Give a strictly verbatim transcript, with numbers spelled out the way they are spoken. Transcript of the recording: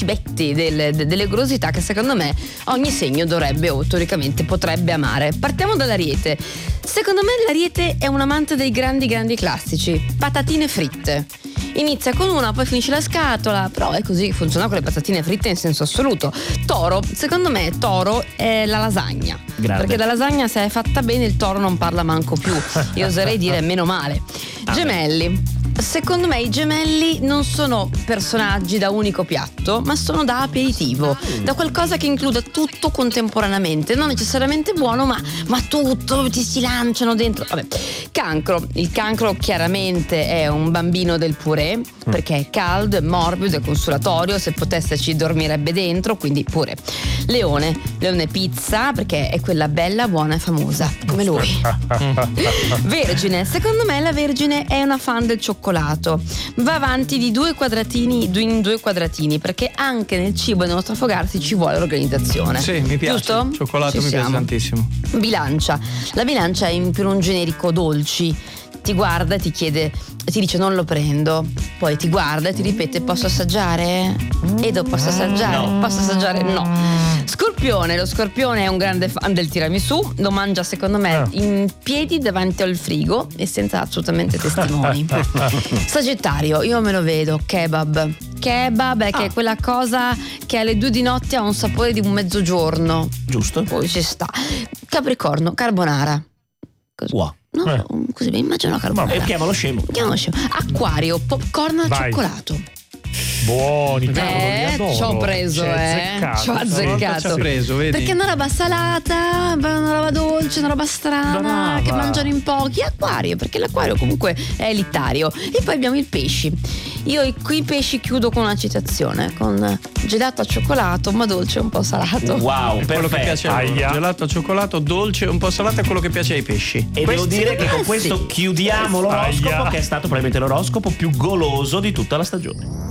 cibetti, delle, delle golosità che secondo me ogni segno dovrebbe o teoricamente potrebbe amare. Partiamo dall'Ariete. Secondo me l'Ariete è un amante dei grandi grandi classici, patatine fritte. Inizia con una, poi finisce la scatola, però è così che funziona con le patatine fritte in senso assoluto. Toro, secondo me Toro è la lasagna. Grande. Perché la lasagna, se è fatta bene, il toro non parla manco più. Io oserei dire meno male. Gemelli. Secondo me i gemelli non sono personaggi da unico piatto, ma sono da aperitivo, da qualcosa che includa tutto contemporaneamente, non necessariamente buono, ma, ma tutto, ti si lanciano dentro. Vabbè. Cancro, il cancro chiaramente è un bambino del purè, perché è caldo, è morbido, è consolatorio, se potesse ci dormirebbe dentro, quindi pure. Leone, leone pizza, perché è quella bella, buona e famosa, come lui. Vergine, secondo me la Vergine è una fan del cioccolato. Va avanti di due quadratini in due quadratini, perché anche nel cibo e nello strafogarsi ci vuole organizzazione. Sì, mi piace. Giusto? Il cioccolato Ci mi siamo. piace tantissimo. Bilancia. La bilancia è in più un generico dolci. Ti guarda e ti chiede, ti dice non lo prendo, poi ti guarda e ti ripete posso assaggiare? Edo, posso assaggiare? No. Posso assaggiare? No. Scorpione, lo scorpione è un grande fan del tiramisù, lo mangia secondo me Ah. in piedi davanti al frigo e senza assolutamente testimoni. Sagittario, io me lo vedo, kebab. Kebab è che è quella cosa che alle due di notte ha un sapore di un mezzogiorno. Giusto. Poi ci sta. Capricorno, carbonara. Così. Wow. No, Eh. così mi immagino una carbonara. E chiamalo scemo. Chiamalo scemo. Acquario, popcorn al Vai. cioccolato. Buoni, cavolo, li Eh, adoro. ci ho preso, Ci hai eh. azzeccato. Ci ho azzeccato. Ci ha preso, vedi? Perché è una roba salata, una roba dolce, una roba strana, Brava. che mangiano in pochi. Acquario, perché l'acquario comunque è elitario. E poi abbiamo il pesci. Io i- qui i pesci chiudo con una citazione, con gelato al cioccolato, ma dolce e un po' salato. Wow, È quello che piace perfetto. a loro. Aia. Gelato al cioccolato, dolce, un po' salato, è quello che piace ai pesci. E devo dire che con eh, questo sì. chiudiamo l'oroscopo, Aia. che è stato probabilmente l'oroscopo più goloso di tutta la stagione.